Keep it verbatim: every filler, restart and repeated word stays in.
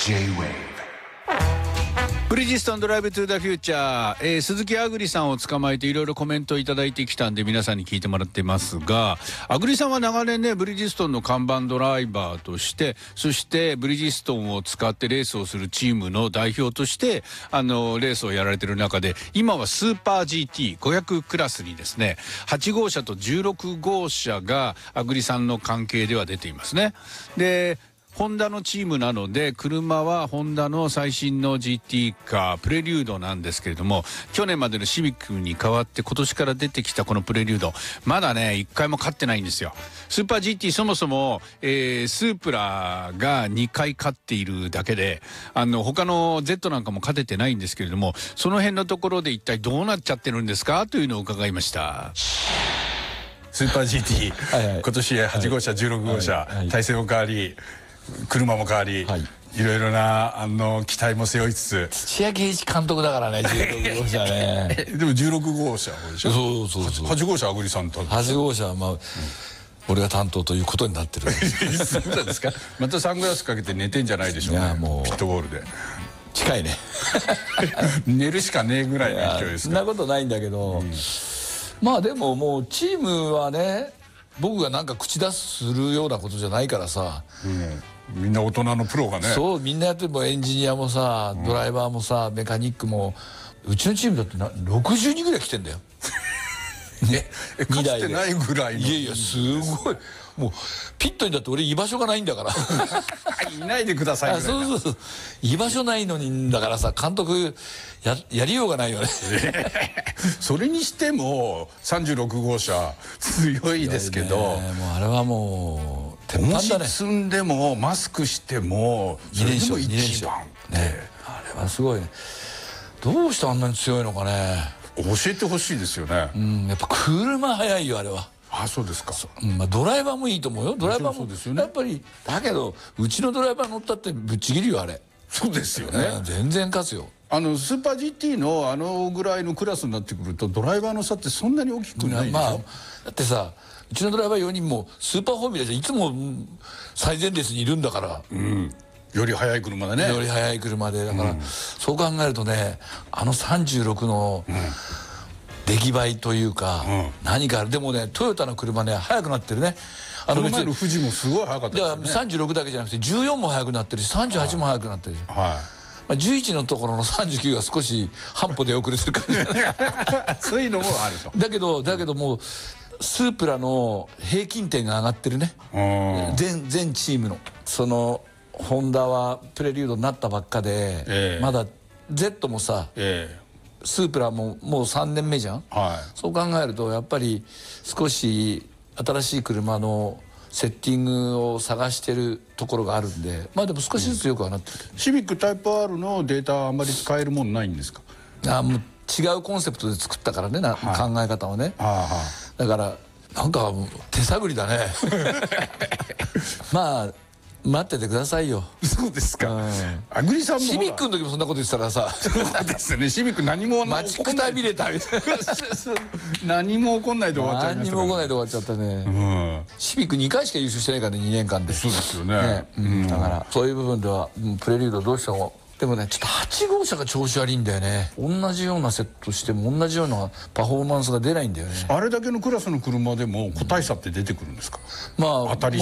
J-Wave ブリヂストンドライブトゥーザフューチャー、えー、鈴木あぐりさんを捕まえていろいろコメントをいただいてきたんで皆さんに聞いてもらってますが、あぐりさんは長年ねブリヂストンの看板ドライバーとして、そしてブリヂストンを使ってレースをするチームの代表としてあのレースをやられてる中で、今はスーパー ジーティーごひゃく クラスにですねはち号車とじゅうろく号車があぐりさんの関係では出ていますね。でホンダのチームなので、車はホンダの最新の ジーティー カープレリュードなんですけれども、去年までのシビックに代わって今年から出てきたこのプレリュード、まだねいっかいも勝ってないんですよ。スーパー ジーティー そもそも、えー、スープラがにかい勝っているだけで、あの他の Z なんかも勝ててないんですけれども、その辺のところで一体どうなっちゃってるんですかというのを伺いました。スーパー ジーティー はい、はい、今年はち号車じゅうろく号車、はいはい、体制も変わり車も変わり、はい、いろいろなあの期待も背負いつつ、 土屋圭一監督だからねじゅうろく号車ねでもじゅうろく号車でしょ。 そうそうそう。 はち号車あぐりさんとはち号車はまあ、うん、俺が担当ということになってるそうなんですか。またサングラスかけて寝てんじゃないでしょうね。いやもうピットボールで近いね寝るしかねえぐらいの勢いですか。 そんなことないんだけど、うん、まあでももうチームはね、僕がなんか口出するようなことじゃないからさ、 うん、みんな大人のプロがね。 そう、みんなやってもエンジニアもさ、ドライバーもさ、メカニックも、うちのチームだってなろくじゅうにんぐらい来てんだよね、かつてないぐらいの。 いやいやすごい、もうピットにだって俺居場所がないんだからいないでくださいぐらいな。 そうそうそう、居場所ないのにだからさ、監督 や, やりようがないよねそれにしてもさんじゅうろく号車強いですけど、もうあれはもう鉄板だね。 積んでもマスクしてもに連勝に連勝ね。あれはすごいね。どうしてあんなに強いのかね。 教えてほしいですよね。 うん、やっぱ車速いよあれは。 あ、そうですか。 うん、まあドライバーもいいと思うよ。ドライバーもそうですよね。 やっぱりだけどうちのドライバー乗ったってぶっちぎるよあれ。 そうですよね。 全然勝つよ。 あのスーパー ジーティー のあのぐらいのクラスになってくるとドライバーの差ってそんなに大きくないでしょ。まあだってさ、うちのドライバーよにんもスーパーフォーミュラじゃいつも最前列にいるんだから。 うん。より速い車でね。 より速い車でだから、うん、そう考えるとね、あのさんじゅうろくの、うん、出来栄えというか、うん、何かある。でもねトヨタの車ね速くなってるね。 あの前の富士もすごい速かったですよね。 さんじゅうろくだけじゃなくてじゅうよんも速くなってるしさんじゅうはちも速くなってる。はい、まあ、じゅういちのところのさんじゅうきゅうが少し半歩で遅れてる感じそういうのもあると。 だけどだけどもうスープラの平均点が上がってるね。全全チームのそのホンダはプレリュードになったばっかで、えー、まだ Z もさ、えー、スープラももうさんねんめじゃん、はい、そう考えるとやっぱり少し新しい車のセッティングを探してるところがあるんで、まあでも少しずつよくはなってる、 うん、シビックタイプ アール のデータあんまり使えるもんないんですか。 あ、もう違うコンセプトで作ったからね、な、はい、考え方をね、はあ、だからなんか手探りだねまあ待っててくださいよ。 そうですか。あぐりさんもシビックの時もそんなこと言ってたらさ、 そうですね。シビック何も待ちくたびれたみたいな何も起こんないで終わっちゃいました。 何も起こんないで終わっちゃったね。シビックにかいしか優勝してないからね、にねんかんで。 そうですよね。 だからそういう部分ではプレリュードどうしても。でもね、ちょっとはち号車が調子悪いんだよね。同じようなセットしても同じようなパフォーマンスが出ないんだよね。 あれだけのクラスの車でも個体差って出てくるんですか。 まあ当たり